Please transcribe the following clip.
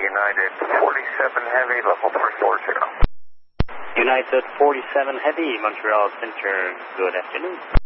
United 47 Heavy, level 340. United 47 Heavy, Montreal Center, good afternoon.